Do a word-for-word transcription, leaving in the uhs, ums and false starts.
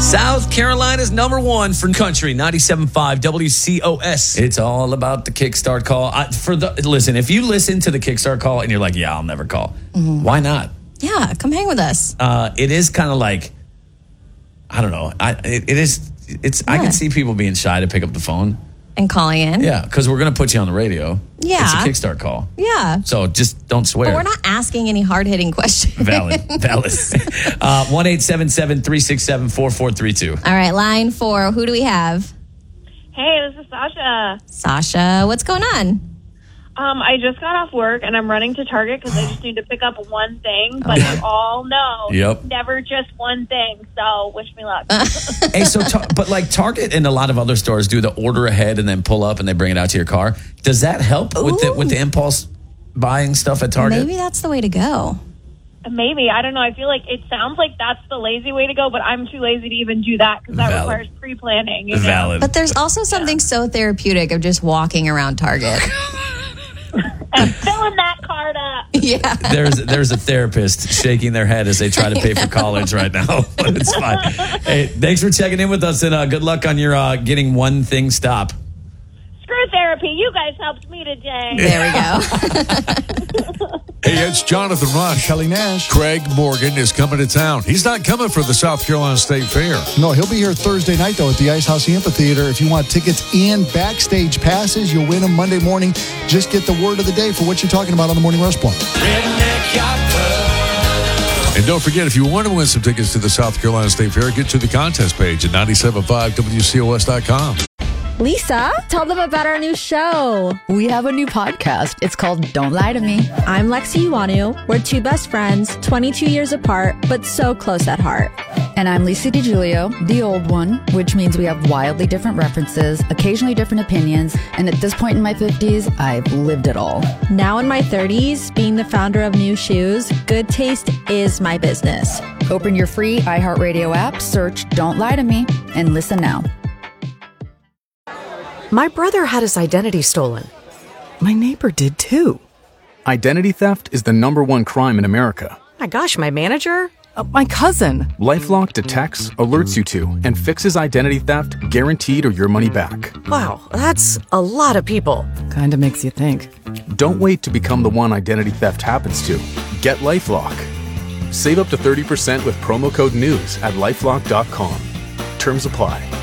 South Carolina's number one for country, ninety-seven point five W C O S. It's all about the Kickstart call. I, for the Listen, if you listen to the Kickstart call and you're like, yeah, I'll never call. Mm-hmm. Why not? Yeah, come hang with us. Uh, it is kind of like, I don't know. I It, it is, it's. Yeah. I can see people being shy to pick up the phone. And calling in. Yeah, because we're going to put you on the radio. Yeah. It's a Kickstart call. Yeah. So just don't swear. But we're not asking any hard-hitting questions. Valid. Valid. uh, one eight seven seven, three six seven, four four three two. All right, line four. Who do we have? Hey, this is Sasha. Sasha, what's going on? Um, I just got off work, and I'm running to Target because I just need to pick up one thing. But Okay. you all know, Yep. never just one thing. So wish me luck. Hey, so tar- but like Target and a lot of other stores do the order ahead and then pull up and they bring it out to your car. Does that help with the with the impulse buying stuff at Target? Maybe that's the way to go. Maybe. I don't know. I feel like it sounds like that's the lazy way to go, but I'm too lazy to even do that because that Valid. requires pre-planning. You know? Valid. But there's also something yeah. so therapeutic of just walking around Target. And filling that card up. Yeah. There's there's a therapist shaking their head as they try to pay for college right now. But it's fine. Hey, thanks for checking in with us, and uh, good luck on your uh, getting one thing stop. Screw therapy. You guys helped me today. There we go. Hey, it's Jonathan Rush. Kelly Nash. Craig Morgan is coming to town. He's not coming for the South Carolina State Fair. No, he'll be here Thursday night, though, at the Ice House Amphitheater. If you want tickets and backstage passes, you'll win them Monday morning. Just get the word of the day for what you're talking about on the Morning Rush Block. And don't forget, if you want to win some tickets to the South Carolina State Fair, get to the contest page at nine seven five W C O S dot com. Lisa, tell them about our new show. We have a new podcast. It's called Don't Lie to Me. I'm Lexi Iwanu. We're two best friends, twenty-two years apart, but so close at heart. And I'm Lisa DiGiulio, the old one, which means we have wildly different references, occasionally different opinions, and at this point in my fifties, I've lived it all. Now in my thirties, being the founder of New Shoes, good taste is my business. Open your free iHeartRadio app, search Don't Lie to Me, and listen now. My brother had his identity stolen. My neighbor did too. Identity theft is the number one crime in America. My gosh, my manager? Uh, my cousin. LifeLock detects, alerts you to, and fixes identity theft guaranteed or your money back. Wow, that's a lot of people. Kinda makes you think. Don't wait to become the one identity theft happens to. Get LifeLock. Save up to thirty percent with promo code NEWS at LifeLock dot com. Terms apply.